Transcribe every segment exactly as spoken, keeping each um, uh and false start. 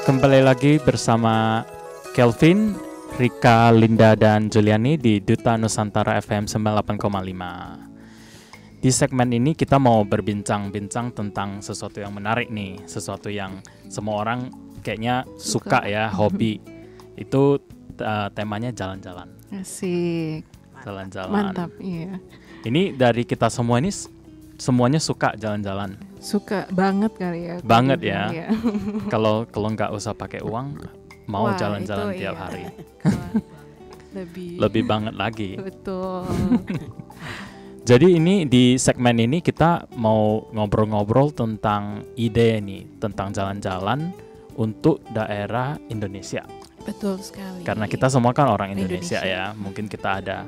Kembali lagi bersama Kelvin, Rika, Linda, dan Juliani di Duta Nusantara F M sembilan puluh delapan koma lima. Di segmen ini kita mau berbincang-bincang tentang sesuatu yang menarik nih, sesuatu yang semua orang kayaknya suka, suka ya, hobi. Itu uh, temanya jalan-jalan. Asik. Jalan-jalan. Mantap, iya. Ini dari kita semua ini semuanya suka jalan-jalan. Suka banget kali ya. Banget ya. ya. Kalau kalau nggak usah pakai uang, mau Wah, jalan-jalan tiap iya. hari. Lebih. Lebih banget lagi. Betul. Jadi ini di segmen ini kita mau ngobrol-ngobrol tentang ide nih, tentang jalan-jalan untuk daerah Indonesia. Betul sekali. Karena kita semua kan orang Indonesia, Indonesia. ya, mungkin kita ada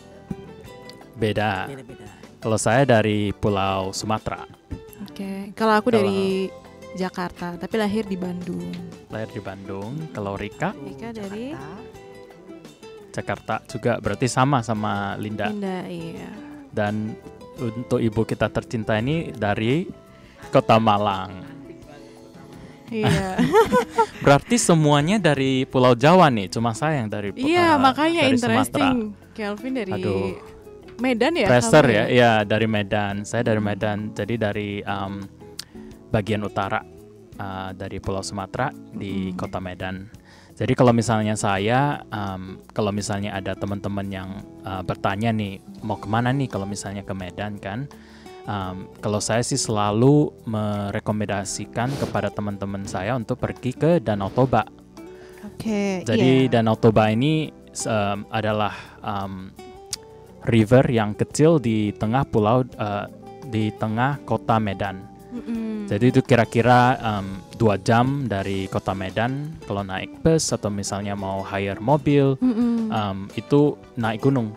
beda. Beda-beda. Kalau saya dari Pulau Sumatera. Oke, kalau aku Kalau- dari Jakarta, tapi lahir di Bandung. Lahir di Bandung. Kalau Rika, Rika dari Jakarta juga, berarti sama sama Linda. Indah, iya. Dan untuk ibu kita tercinta ini dari Kota Malang. Iya. Berarti semuanya dari Pulau Jawa nih, cuma saya yang dari Iya, uh, makanya dari interesting. Kelvin dari Aduh. Medan ya? Pressure kamu ya, iya dari Medan. Saya dari Medan, jadi dari um, bagian utara uh, dari Pulau Sumatera di Mm. Kota Medan. Jadi kalau misalnya saya, um, kalau misalnya ada teman-teman yang uh, bertanya nih, mau kemana nih kalau misalnya ke Medan kan? Um, kalau saya sih selalu merekomendasikan kepada teman-teman saya untuk pergi ke Danau Toba. Oke, Jadi iya. Danau Toba ini um, adalah um, river yang kecil di tengah pulau, uh, di tengah kota Medan. Mm-mm. Jadi itu kira-kira um, dua jam dari kota Medan kalau naik bus atau misalnya mau hire mobil, Mm-mm. um, itu naik gunung.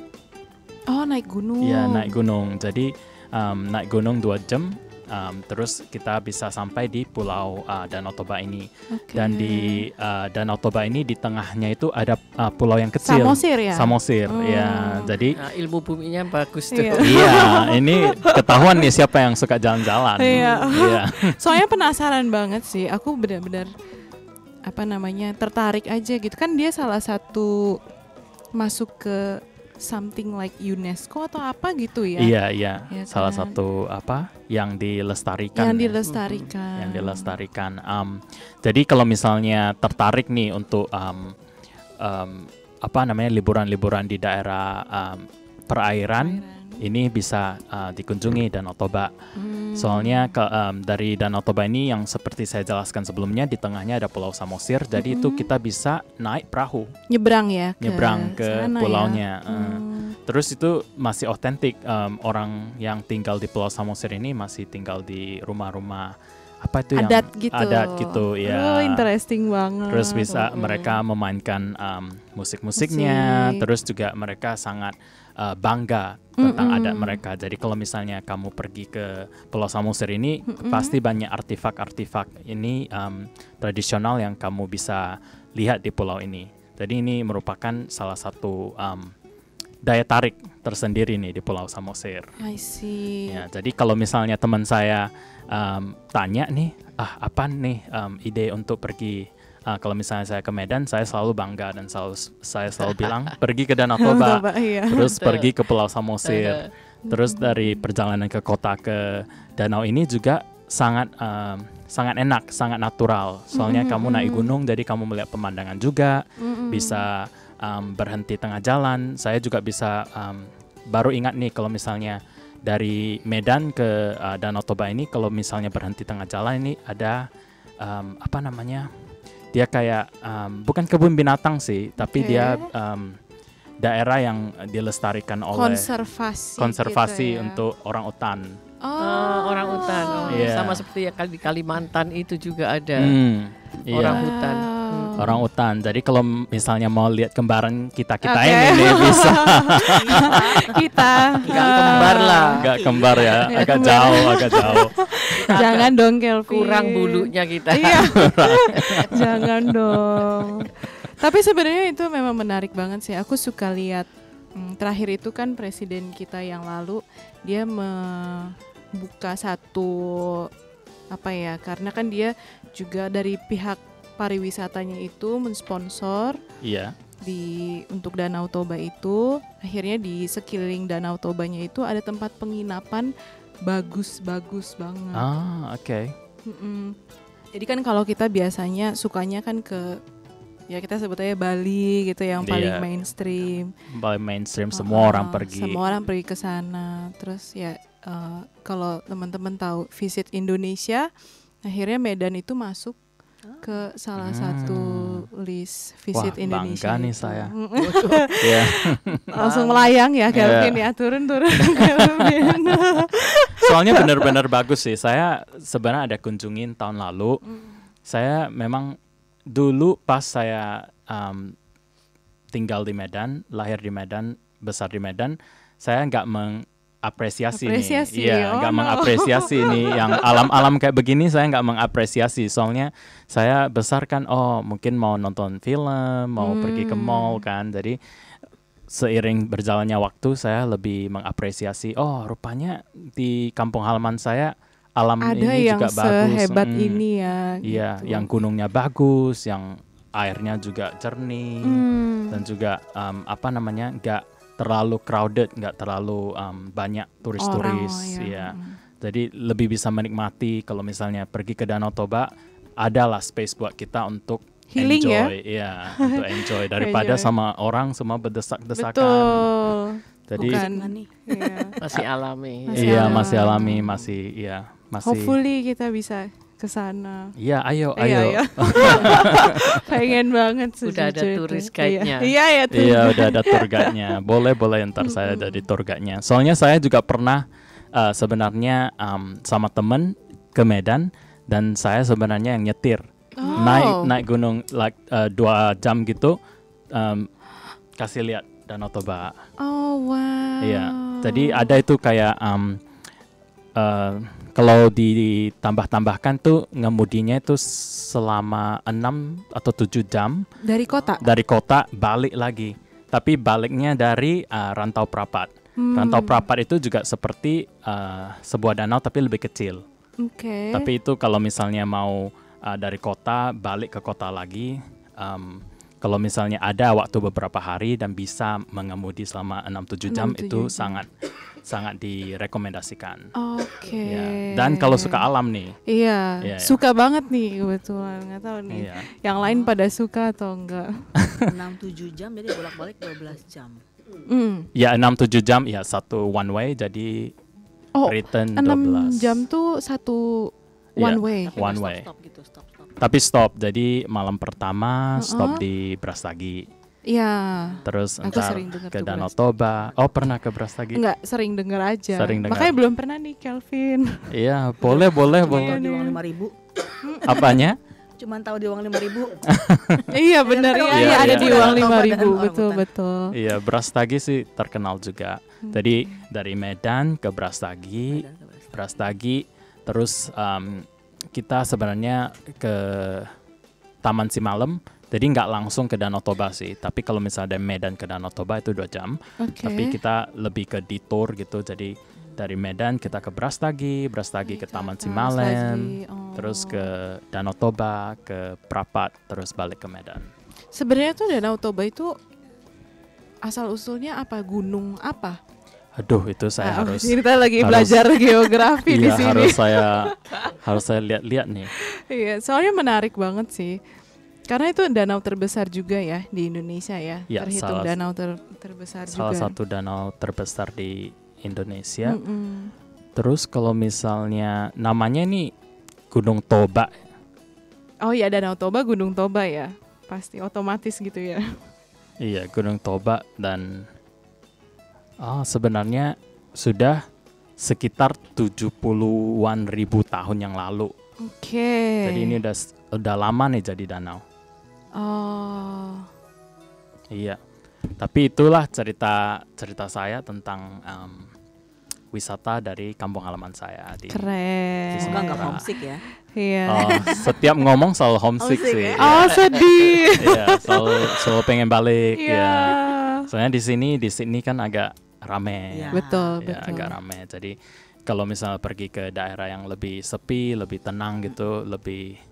Oh, naik gunung. Iya, naik gunung. Jadi um, naik gunung dua jam, um, terus kita bisa sampai di pulau uh, Danau Toba ini. Oke. Dan di uh, Danau Toba ini di tengahnya itu ada uh, pulau yang kecil. Samosir ya? Samosir, Oh. ya. Jadi Nah, ilmu buminya bagus tuh. Iya. iya, ini ketahuan nih siapa yang suka jalan-jalan. Iya. Iya. Soalnya penasaran banget sih. Aku benar-benar apa namanya tertarik aja gitu. Kan dia salah satu masuk ke something like UNESCO atau apa gitu ya? Iya, iya. Iya Salah kan? satu apa yang dilestarikan. Yang ya. dilestarikan. Yang dilestarikan. Um, jadi kalau misalnya tertarik nih untuk um, um, apa namanya liburan-liburan di daerah um, perairan, ini bisa uh, dikunjungi Danau Toba. Hmm. Soalnya ke, um, dari Danau Toba ini yang seperti saya jelaskan sebelumnya, di tengahnya ada Pulau Samosir. Jadi itu Mm-mm. kita bisa naik perahu, nyebrang ya ke nyebrang ke sana pulaunya. ya? Uh, Hmm. Terus itu masih otentik. Um, orang yang tinggal di Pulau Samosir ini masih tinggal di rumah-rumah apa itu Adat yang gitu. adat gitu ya. Oh, interesting banget. Terus bisa Mm-mm. mereka memainkan um, musik-musiknya. Musik. Terus juga mereka sangat uh, bangga tentang Mm-mm. adat mereka. Jadi kalau misalnya kamu pergi ke Pulau Samosir ini, Mm-mm. pasti banyak artifak-artifak ini um, tradisional yang kamu bisa lihat di pulau ini. Jadi ini merupakan salah satu um, daya tarik tersendiri nih di Pulau Samosir. I see. Ya, jadi kalau misalnya teman saya um, tanya nih, ah apa nih um, ide untuk pergi? Uh, kalau misalnya saya ke Medan, saya selalu bangga dan selalu saya selalu bilang pergi ke Danau Toba, Toba, iya. terus Betul. pergi ke Pulau Samosir, terus dari perjalanan ke kota ke danau ini juga sangat um, sangat enak, sangat natural. Soalnya Mm-mm, kamu naik mm-mm. gunung, jadi kamu melihat pemandangan juga, Mm-mm. bisa um, berhenti tengah jalan. Saya juga bisa um, baru ingat nih kalau misalnya dari Medan ke uh, Danau Toba ini, kalau misalnya berhenti tengah jalan ini ada um, apa namanya? Dia kayak um, bukan kebun binatang sih, tapi Oke. dia um, daerah yang dilestarikan oleh konservasi konservasi gitu ya. untuk orang utan. Oh, Oh, orang hutan. Oh, Iya. Sama seperti yang di Kalimantan itu juga ada. Hmm, iya. Orang hutan. Wow. Orang utan. Jadi kalau misalnya mau lihat kembaran kita-kita Oke. ini nih, bisa. Kita Nggak kembar lah. Nggak kembar ya, Nggak agak kembar. jauh, agak jauh. Jangan dong Kelvin. Kurang bulunya kita. Iya. Jangan dong. Tapi sebenarnya itu memang menarik banget sih. Aku suka lihat hmm, terakhir itu kan presiden kita yang lalu dia membuka satu apa ya? Karena kan dia juga dari pihak pariwisatanya itu mensponsor Iya. di untuk Danau Toba itu. Akhirnya di sekeliling Danau Tobanya itu ada tempat penginapan bagus-bagus banget. Ah, oke. Mm-mm. Jadi kan kalau kita biasanya sukanya kan ke ya kita sebutnya Bali gitu yang paling Iya. mainstream. Paling mainstream, semua Uh-uh, orang pergi. Semua orang pergi ke sana. Terus ya uh, kalau teman-teman tahu Visit Indonesia, akhirnya Medan itu masuk ke salah Hmm. satu list Visit Wah, Indonesia. bangga nih itu. saya. Mm-mm. Iya. Langsung melayang ya Kelvin ya, turun-turun Kelvin. Soalnya benar-benar bagus sih. Saya sebenarnya ada kunjungin tahun lalu. Saya memang dulu pas saya um, tinggal di Medan, lahir di Medan, besar di Medan, saya nggak mengapresiasi Apresiasi, nih. Iya, oh nggak no. mengapresiasi nih yang alam-alam kayak begini. Saya nggak mengapresiasi. Soalnya saya besar kan, oh mungkin mau nonton film, mau pergi ke Hmm. mall kan. Jadi seiring berjalannya waktu saya lebih mengapresiasi. Oh rupanya di kampung halaman saya alam Ada ini yang juga bagus. sehebat Mm. ini ya. Iya, gitu. yang gunungnya bagus, yang airnya juga jernih, Hmm. dan juga um, apa namanya nggak terlalu crowded, nggak terlalu um, banyak turis-turis. Orang, Iya. ya. Hmm. Jadi lebih bisa menikmati kalau misalnya pergi ke Danau Toba, adalah space buat kita untuk Healing ya? enjoy, iya, untuk enjoy daripada Enjoy. sama orang semua berdesak-desakan. Betul. Jadi Bukan. Bukan nih. Iya. Masih alami. Masih iya alami. masih alami, masih iya masih. Hopefully kita bisa ke sana. Iya, ayo, Iya, ayo. iya. Pengen banget Udah ada sejujurnya. turis Iya. guide-nya. Iya, ya tuh. Iya, udah ada tour guide-nya. Boleh, boleh ntar saya jadi tour guide-nya. Soalnya saya juga pernah uh, sebenarnya um, sama temen ke Medan, dan saya sebenarnya yang nyetir. Oh. Naik naik gunung like uh, dua jam gitu, um, kasih lihat Danau Toba. Oh, wow. Iya. Jadi ada itu kayak um, uh, kalau ditambah-tambahkan tuh ngemudinya itu selama enam atau tujuh jam Dari kota. dari kota balik lagi. Tapi baliknya dari uh, Rantau Prapat. Hmm. Rantau Prapat itu juga seperti uh, sebuah danau tapi lebih kecil. Oke. Tapi itu kalau misalnya mau uh, dari kota balik ke kota lagi, um, kalau misalnya ada waktu beberapa hari dan bisa mengemudi selama enam tujuh jam, enam, itu tujuh jam. sangat sangat direkomendasikan. Oke. Ya. Dan kalau suka alam nih, Iya, Iya, iya. suka banget nih kebetulan. Nggak tahu nih. iya. Yang lain pada suka atau enggak? enam tujuh jam jadi bolak-balik dua belas jam. Hmm. Ya enam tujuh jam ya satu one way, jadi Oh, return enam dua belas jam tuh satu one Iya. way. Tapi One nggak way. Stop, stop gitu, stop stop. Tapi stop, jadi malam pertama Uh-uh. stop di Brastagi, Iya. terus Aku entar sering dengar ke tuh Danau Brastagi. Toba. Oh pernah ke Brastagi? Enggak, sering denger aja. Sering dengar. Makanya belum pernah nih Kelvin. Iya, boleh, boleh, Cuma boleh. tahu di nih. uang lima ribu. Apanya? Cuman tahu di uang lima ribu. Iya benar ya, Iya, iya, ada iya. di uang Toba lima dan ribu, orang betul hutan. betul. Iya, Brastagi sih terkenal juga. Jadi dari Medan ke Brastagi, Brastagi, terus um, kita sebenarnya ke Taman Simalem. Jadi nggak langsung ke Danau Toba sih. Tapi kalau misalnya dari Medan ke Danau Toba itu dua jam. Oke. Tapi kita lebih ke detour gitu. Jadi dari Medan kita ke Brastagi, Brastagi ke Ke Taman atas Simalem, lagi, oh. terus ke Danau Toba, ke Prapat, terus balik ke Medan. Sebenarnya tuh Danau Toba itu asal usulnya apa? Gunung apa? Aduh, itu saya Ah, harus kita lagi harus- belajar geografi di iya, sini. harus saya harus saya lihat-lihat nih. Iya, soalnya menarik banget sih. Karena itu danau terbesar juga ya di Indonesia ya. Ya, Terhitung salah- danau ter- terbesar Salah juga. satu danau terbesar di Indonesia. Mm-mm. Terus kalau misalnya namanya nih Gunung Toba. Oh iya, Danau Toba, Gunung Toba ya. Pasti otomatis gitu ya. Iya, Gunung Toba, dan oh, sebenarnya sudah sekitar tujuh puluhan ribu tahun yang lalu. Oke. Jadi ini udah udah lama nih jadi danau. Oh. Iya. Tapi itulah cerita cerita saya tentang em, wisata dari kampung halaman saya di Keren. Di Semoga nggak Sumatera. homesick ya. Iya. Oh, setiap ngomong selalu homesick, Homesick sih. ya? Oh, sedih. Iya, selalu selalu pengen balik Iya. ya. Soalnya di sini di sini kan agak rame. Iya. Betul, Ya, betul. agak rame. Jadi kalau misalnya pergi ke daerah yang lebih sepi, lebih tenang gitu, lebih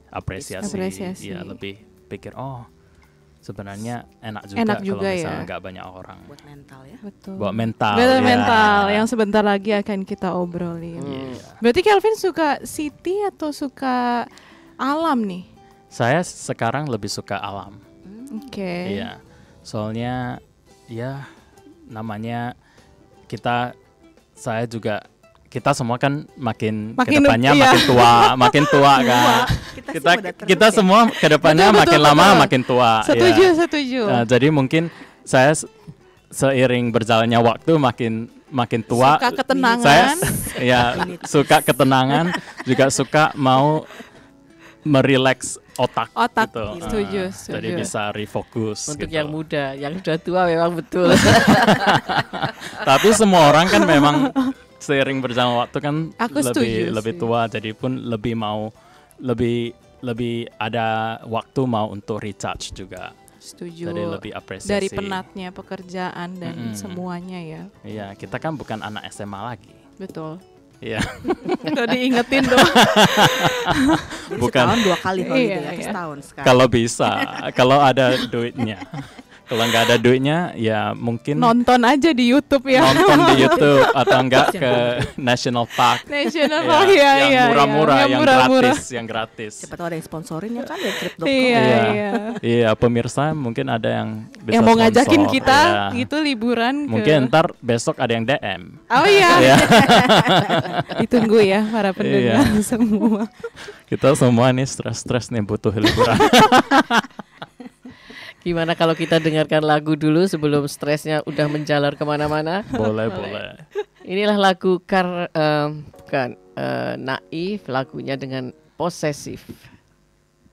apresiasi, Apresiasi. ya lebih pikir oh sebenarnya enak juga, Enak kalau juga misalnya ya. nggak banyak orang. Buat mental ya. Betul. Buat mental. Betul, ya. mental yang sebentar lagi akan kita obrolin. Iya. Berarti Kelvin suka city atau suka alam nih? Saya sekarang lebih suka alam. Oke. Iya. Soalnya ya namanya kita saya juga kita semua kan makin, Makin- kedepannya iya. makin tua, makin tua kan. Kita, Kita sih udah terus kita ya. semua kedepannya Betul, makin betul, lama betul. makin tua. Setuju, ya. setuju. Nah, jadi mungkin saya se- seiring berjalannya waktu makin makin tua. Suka ketenangan. Saya ya suka ketenangan, juga suka mau merileks otak. Otak, gitu. setuju, Ah, setuju. Jadi bisa refocus. Untuk gitu. yang muda, yang sudah tua memang betul. Tapi semua orang kan memang seiring berjalan waktu kan Aku lebih setuju lebih sih. tua, jadi pun lebih mau lebih lebih ada waktu mau untuk recharge juga. Setuju. Jadi lebih apresiasi. Dari penatnya pekerjaan dan Mm-mm. semuanya ya. Iya, kita kan bukan anak S M A lagi. Betul. Iya. Udah diingetin dong. Jadi bukan. setahun dua kali holiday Iya, atau iya. setahun sekali. Kalau bisa, kalau ada duitnya. Kalau nggak ada duitnya, ya mungkin Nonton aja di YouTube ya. nonton di YouTube atau enggak ke National Park. National Ya, Park ya, yang iya, murah-murah, iya. yang murah-murah. gratis, yang gratis. Siapa tahu ada yang sponsorin ya kan ya trip dot com. Iya, Iya. iya. Iya, pemirsa mungkin ada yang bisa Yang mau ngajakin sponsor, kita ya. gitu liburan ke. Mungkin ntar besok ada yang D M. Oh iya. Iya. Ditunggu ya para pendengar Iya. semua. Kita semua nih stres-stres nih butuh liburan. Gimana kalau kita dengarkan lagu dulu sebelum stresnya udah menjalar kemana-mana? Boleh, boleh. Inilah lagu Kar, em, bukan, eh, Naif, lagunya dengan Posesif.